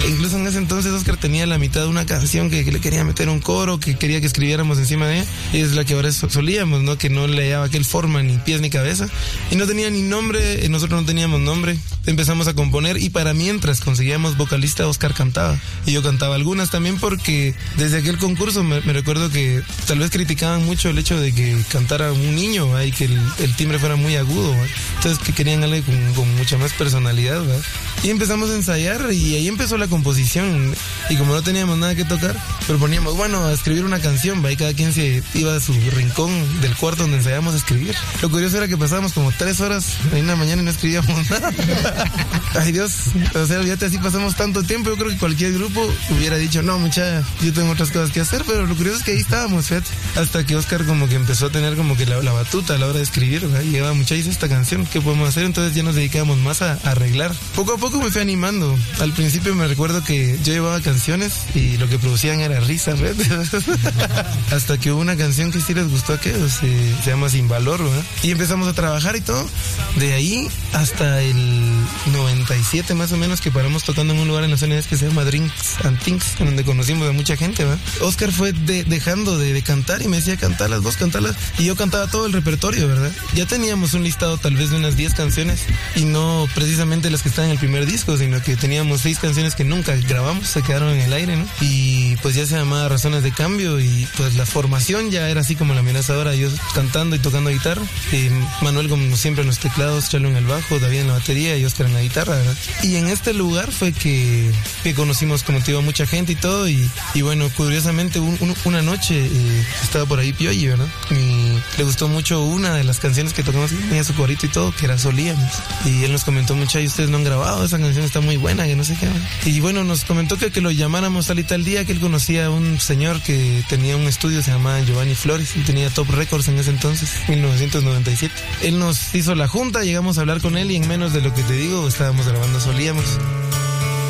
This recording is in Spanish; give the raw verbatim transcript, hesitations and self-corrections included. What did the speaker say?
incluso en ese entonces Oscar tenía la mitad de una canción que, que le quería meter un coro, que quería que escribiéramos encima de ella, y es la que ahora solíamos, ¿no? Que no le daba aquel forma, ni pies ni cabeza, y no tenía ni nombre, nosotros no teníamos nombre. Empezamos a componer y para mientras conseguíamos vocalista, Oscar cantaba y yo cantaba algunas también, porque desde aquel concurso me, me recuerdo que tal vez criticaban mucho el hecho de que cantara un niño, ¿eh? Y que el, el timbre fuera muy agudo, ¿eh? Entonces que querían algo con, con mucha más personalidad, ¿verdad? Y empezamos a ensayar y ahí empezó la composición, y como no teníamos nada que tocar, proponíamos, bueno, a escribir una canción, ¿va? Y cada quien se iba a su rincón del cuarto donde ensayábamos a escribir. Lo curioso era que pasábamos como tres horas en la mañana y no escribíamos nada. Ay Dios, o sea, ya así pasamos tanto tiempo. Yo creo que cualquier grupo hubiera dicho, no, mucha, yo tengo otras cosas que hacer, pero lo curioso es que ahí estábamos, fíjate, hasta que Oscar como que empezó a tener como que la, la batuta a la hora de escribir, ¿verdad? Y llegaba, mucha, hice esta canción, ¿qué podemos hacer? Entonces ya nos dedicábamos más a, a arreglar. Poco a poco me fui animando. Al principio me recuerdo que yo llevaba canciones y lo que producían era risa, ¿verdad? Hasta que hubo una canción que sí les gustó a aquellos, se, se llama Sin Valor, ¿verdad? Y empezamos a trabajar y todo. De ahí hasta el noventa y siete más o menos, que paramos tocando en un lugar en Los Ángeles que se llama Drinks and Things, en donde conocimos a mucha gente, ¿verdad? Oscar fue de, dejando de, de cantar y me decía, cantarlas, vos cantarlas, y yo cantaba todo el repertorio, ¿verdad? Ya teníamos un listado tal vez de unas diez canciones, y no precisamente las que están en el primer disco, sino que teníamos seis canciones que nunca grabamos, se quedaron en el aire, ¿no? Y pues ya se llamaba Razones de Cambio, y pues la formación ya era así como la miras ahora, yo cantando y tocando guitarra, y Manuel como siempre en los teclados, Chalo en el bajo, David en la batería y Oscar en la guitarra, ¿verdad? Y en este lugar fue que, que conocimos, como te digo, mucha gente y todo, y, y bueno, curiosamente un, un, una noche eh, estaba por ahí Pioyi, ¿verdad? Y le gustó mucho una de las canciones que tocamos, tenía su corito y todo, que era Solíamos, y él nos comentó mucho, y ustedes no han grabado, esa canción está muy buena, que no sé qué, ¿verdad? Y bueno, nos comentó que, que lo llamáramos tal y tal día, que él conocía a un señor que tenía un estudio, se llamaba Giovanni Flores, y tenía Top Records en ese entonces, mil novecientos noventa y siete. Él nos hizo la junta, llegamos a hablar con él y en menos de lo que te digo estábamos grabando Solíamos.